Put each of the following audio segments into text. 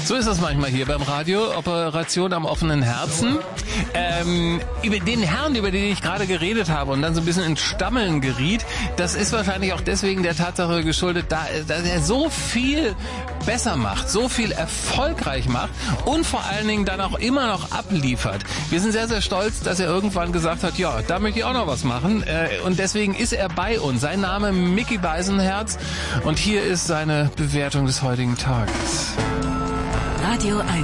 So ist das manchmal hier beim Radio. Operation am offenen Herzen. Über den Herrn, über den ich gerade geredet habe und dann so ein bisschen ins Stammeln geriet, das ist wahrscheinlich auch deswegen der Tatsache geschuldet, dass er so viel besser macht, so viel erfolgreich macht und vor allen Dingen dann auch immer noch abliefert. Wir sind sehr, sehr stolz, dass er irgendwann gesagt hat, ja, da möchte ich auch noch was machen. Und deswegen ist er bei uns. Sein Name Micky Beisenherz. Und hier ist seine Bewertung des heutigen Tages. Radio 1.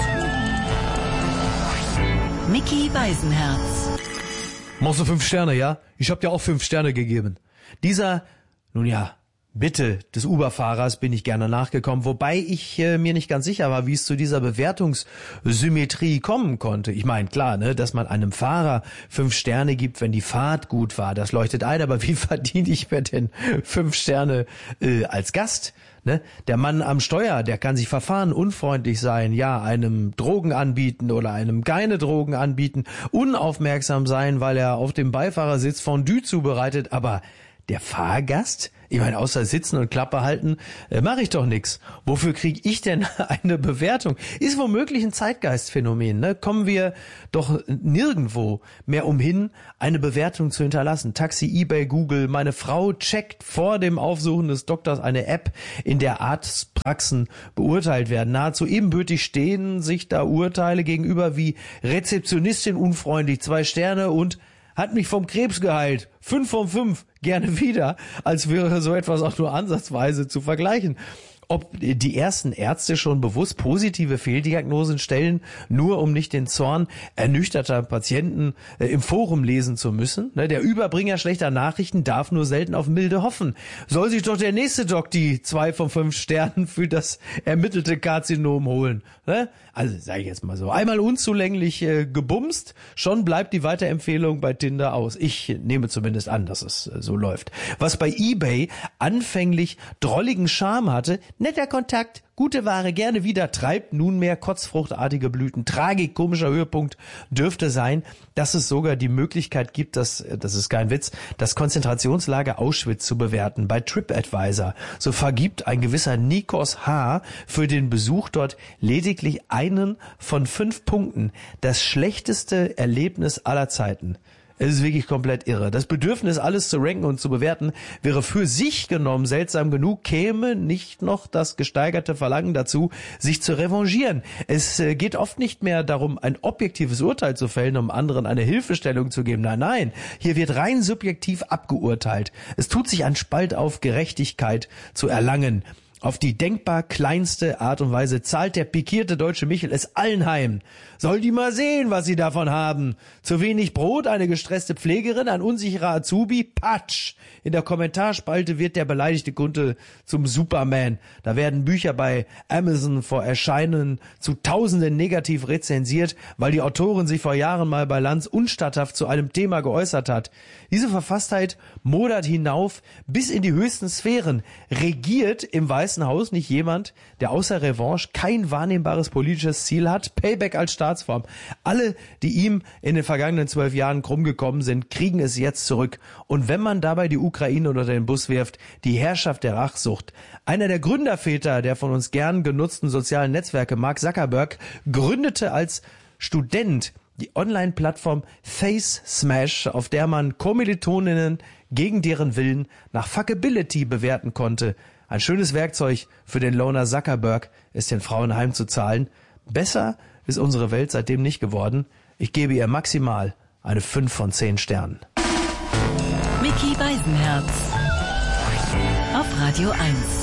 Micky Beisenherz. Machst du 5 Sterne, ja? Ich hab dir auch 5 Sterne gegeben. Dieser, nun ja, Bitte des Uber-Fahrers bin ich gerne nachgekommen, wobei ich mir nicht ganz sicher war, wie es zu dieser Bewertungssymmetrie kommen konnte. Ich meine, klar, ne, dass man einem Fahrer 5 Sterne gibt, wenn die Fahrt gut war, das leuchtet ein, aber wie verdiene ich mir denn 5 Sterne als Gast? Ne? Der Mann am Steuer, der kann sich verfahren, unfreundlich sein, ja, einem Drogen anbieten oder einem keine Drogen anbieten, unaufmerksam sein, weil er auf dem Beifahrersitz Fondue zubereitet, aber der Fahrgast? Ich meine, außer sitzen und Klappe halten, mache ich doch nix. Wofür kriege ich denn eine Bewertung? Ist womöglich ein Zeitgeistphänomen, ne? Kommen wir doch nirgendwo mehr umhin, eine Bewertung zu hinterlassen. Taxi, eBay, Google. Meine Frau checkt vor dem Aufsuchen des Doktors eine App, in der Arztpraxen beurteilt werden. Nahezu ebenbürtig stehen sich da Urteile gegenüber wie Rezeptionistin unfreundlich, 2 Sterne und hat mich vom Krebs geheilt. 5 von 5, gerne wieder, als wäre so etwas auch nur ansatzweise zu vergleichen. Ob die ersten Ärzte schon bewusst positive Fehldiagnosen stellen, nur um nicht den Zorn ernüchterter Patienten im Forum lesen zu müssen. Der Überbringer schlechter Nachrichten darf nur selten auf Milde hoffen. Soll sich doch der nächste Doc die 2 von 5 Sternen für das ermittelte Karzinom holen. Also sage ich jetzt mal so, einmal unzulänglich gebumst, schon bleibt die Weiterempfehlung bei Tinder aus. Ich nehme zumindest an, dass es so läuft. Was bei eBay anfänglich drolligen Charme hatte, netter Kontakt, gute Ware, gerne wieder, treibt nunmehr kotzfruchtartige Blüten. Tragik, komischer Höhepunkt dürfte sein, dass es sogar die Möglichkeit gibt, das ist kein Witz, das Konzentrationslager Auschwitz zu bewerten. Bei TripAdvisor, so vergibt ein gewisser Nikos H. für den Besuch dort lediglich einen von 5 Punkten. Das schlechteste Erlebnis aller Zeiten. Es ist wirklich komplett irre. Das Bedürfnis, alles zu ranken und zu bewerten, wäre für sich genommen seltsam genug, käme nicht noch das gesteigerte Verlangen dazu, sich zu revanchieren. Es geht oft nicht mehr darum, ein objektives Urteil zu fällen, um anderen eine Hilfestellung zu geben. Nein, hier wird rein subjektiv abgeurteilt. Es tut sich ein Spalt auf, Gerechtigkeit zu erlangen. Auf die denkbar kleinste Art und Weise zahlt der pikierte deutsche Michel es allen heim. Soll die mal sehen, was sie davon haben. Zu wenig Brot, eine gestresste Pflegerin, ein unsicherer Azubi, Patsch. In der Kommentarspalte wird der beleidigte Kunde zum Superman. Da werden Bücher bei Amazon vor Erscheinen zu Tausenden negativ rezensiert, weil die Autorin sich vor Jahren mal bei Lanz unstatthaft zu einem Thema geäußert hat. Diese Verfasstheit modert hinauf bis in die höchsten Sphären. Regiert im Weißen Haus nicht jemand, der außer Revanche kein wahrnehmbares politisches Ziel hat? Payback als Staatsform. Alle, die ihm in den vergangenen 12 Jahren krumm gekommen sind, kriegen es jetzt zurück. Und wenn man dabei die Ukraine unter den Bus wirft, die Herrschaft der Rachsucht. Einer der Gründerväter der von uns gern genutzten sozialen Netzwerke, Mark Zuckerberg, gründete als Student die Online-Plattform Face Smash, auf der man Kommilitoninnen gegen deren Willen nach Fuckability bewerten konnte. Ein schönes Werkzeug für den Loner Zuckerberg ist den Frauen heimzuzahlen. Besser ist unsere Welt seitdem nicht geworden. Ich gebe ihr maximal eine 5 von 10 Sternen. Micky Beisenherz auf Radio 1.